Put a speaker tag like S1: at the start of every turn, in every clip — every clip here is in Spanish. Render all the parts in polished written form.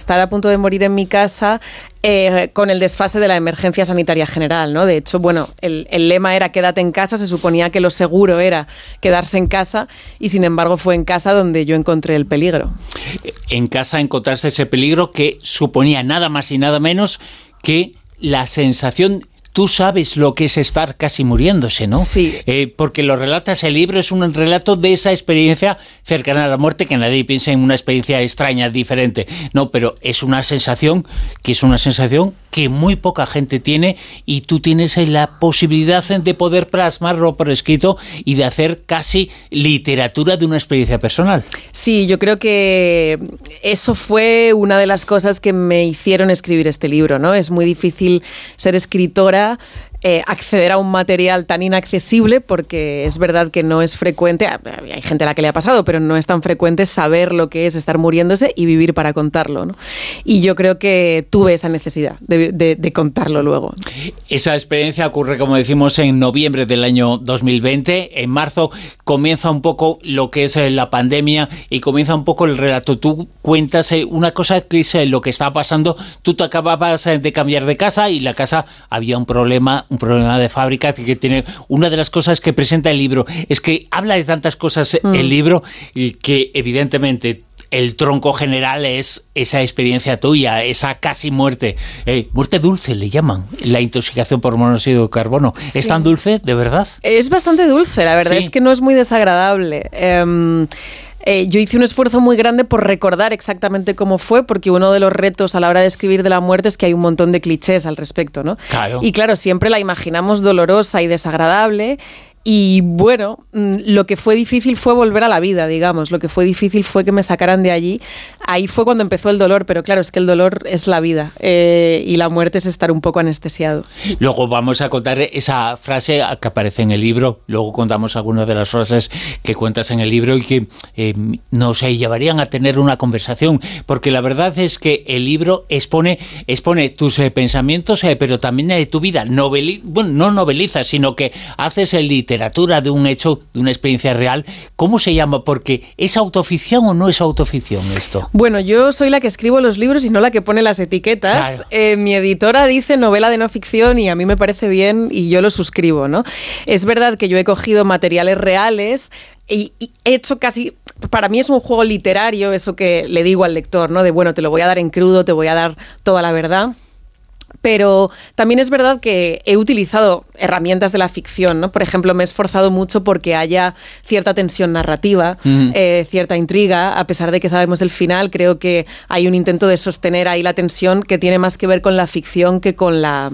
S1: estar a punto de morir en mi casa con el desfase de la emergencia sanitaria general, ¿no? De hecho, bueno, el lema era quédate en casa, se suponía que lo seguro era quedarse en casa y sin embargo fue en casa donde yo encontré el peligro.
S2: En casa encontraste ese peligro que suponía nada más y nada menos que la sensación... Tú sabes lo que es estar casi muriéndose, ¿no?
S1: Sí.
S2: Porque lo relatas, el libro es un relato de esa experiencia cercana a la muerte, que nadie piensa en una experiencia extraña, diferente. No, pero es una sensación que muy poca gente tiene y tú tienes la posibilidad de poder plasmarlo por escrito y de hacer casi literatura de una experiencia personal.
S1: Sí, yo creo que eso fue una de las cosas que me hicieron escribir este libro, ¿no? Es muy difícil ser escritora, acceder a un material tan inaccesible, porque es verdad que no es frecuente, hay gente a la que le ha pasado, pero no es tan frecuente saber lo que es estar muriéndose y vivir para contarlo, ¿no? Y yo creo que tuve esa necesidad de contarlo luego.
S2: Esa experiencia ocurre, como decimos, en noviembre del año 2020. En marzo comienza un poco lo que es la pandemia y comienza un poco el relato. Tú cuentas una cosa que es lo que estaba pasando. Tú te acababas de cambiar de casa y la casa había un problema de fábrica que tiene... Una de las cosas que presenta el libro es que habla de tantas cosas el libro y que evidentemente el tronco general es esa experiencia tuya, esa casi muerte. Muerte dulce le llaman, la intoxicación por monóxido de carbono. Sí. ¿Es tan dulce, de verdad?
S1: Es bastante dulce, la verdad. Sí. Es que no es muy desagradable. Yo hice un esfuerzo muy grande por recordar exactamente cómo fue, porque uno de los retos a la hora de escribir de la muerte es que hay un montón de clichés al respecto, ¿no?
S2: Claro.
S1: Y claro, siempre la imaginamos dolorosa y desagradable. Y bueno, lo que fue difícil fue volver a la vida, digamos. Lo que fue difícil fue que me sacaran de allí. Ahí fue cuando empezó el dolor, pero claro, es que el dolor es la vida y la muerte es estar un poco anestesiado.
S2: Luego vamos a contar esa frase que aparece en el libro, luego contamos algunas de las frases que cuentas en el libro y que nos llevarían a tener una conversación, porque la verdad es que el libro expone tus pensamientos, pero también tu vida. No novelizas, sino que haces el literatura de un hecho, de una experiencia real. ¿Cómo se llama? Porque ¿es autoficción o no es autoficción esto?
S1: Bueno, yo soy la que escribo los libros y no la que pone las etiquetas. Claro. Mi editora dice novela de no ficción y a mí me parece bien y yo lo suscribo, ¿no? Es verdad que yo he cogido materiales reales y he hecho casi... Para mí es un juego literario, eso que le digo al lector, ¿no? De bueno, te lo voy a dar en crudo, te voy a dar toda la verdad. Pero también es verdad que he utilizado herramientas de la ficción, ¿no? Por ejemplo, me he esforzado mucho porque haya cierta tensión narrativa, cierta intriga, a pesar de que sabemos el final. Creo que hay un intento de sostener ahí la tensión que tiene más que ver con la ficción que con la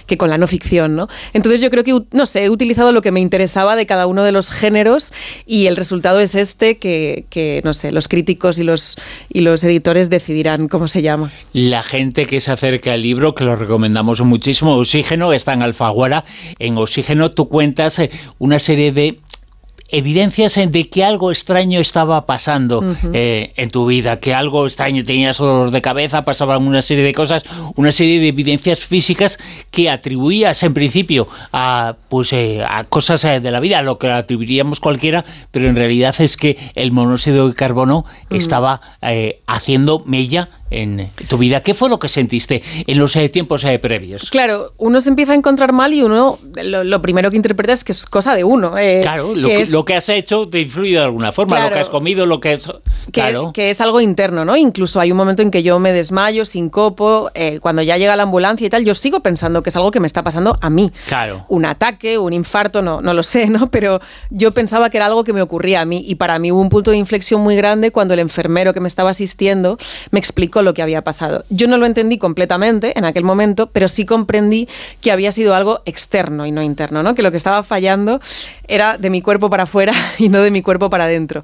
S1: no ficción, ¿no? Entonces yo creo que, no sé, he utilizado lo que me interesaba de cada uno de los géneros y el resultado es este que no sé, los críticos y los editores decidirán cómo se llama.
S2: La gente que se acerca al libro, que lo recomendamos muchísimo, Oxígeno, está en Alfaguara. En Oxígeno tú cuentas una serie de evidencias de que algo extraño estaba pasando en tu vida, que algo extraño, tenías dolor de cabeza, pasaban una serie de cosas, una serie de evidencias físicas que atribuías en principio a cosas de la vida, a lo que atribuiríamos cualquiera, pero en realidad es que el monóxido de carbono estaba haciendo mella en tu vida. ¿Qué fue lo que sentiste en los tiempos previos?
S1: Claro, uno se empieza a encontrar mal y uno lo primero que interpreta es que es cosa de uno.
S2: Claro, lo que has hecho te influye de alguna forma, claro, lo que has comido, lo que es... Claro.
S1: Que es algo interno, ¿no? Incluso hay un momento en que yo me desmayo, sincopo, cuando ya llega la ambulancia y tal, yo sigo pensando que es algo que me está pasando a mí.
S2: Claro.
S1: Un ataque, un infarto, no lo sé, ¿no? Pero yo pensaba que era algo que me ocurría a mí y para mí hubo un punto de inflexión muy grande cuando el enfermero que me estaba asistiendo me explicó lo que había pasado. Yo no lo entendí completamente en aquel momento, pero sí comprendí que había sido algo externo y no interno, ¿no? Que lo que estaba fallando era de mi cuerpo para afuera y no de mi cuerpo para adentro.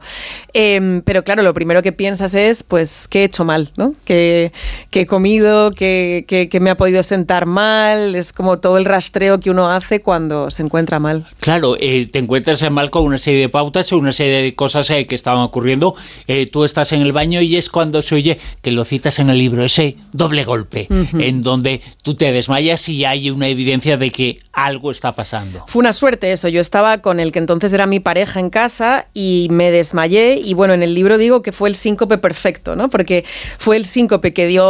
S1: Pero claro, lo primero que piensas es, pues, ¿qué he hecho mal? ¿No? ¿Qué he comido? ¿Qué me ha podido sentar mal? Es como todo el rastreo que uno hace cuando se encuentra mal.
S2: Claro, te encuentras mal con una serie de pautas, una serie de cosas que estaban ocurriendo. Tú estás en el baño y es cuando se oye, que lo citas en el libro, ese doble golpe, en donde tú te desmayas y hay una evidencia de que algo está pasando.
S1: Fue una suerte eso. Yo estaba con el que entonces era mi pareja en casa y me desmayé y bueno, en el libro digo que fue el síncope perfecto, ¿no? Porque fue el síncope que dio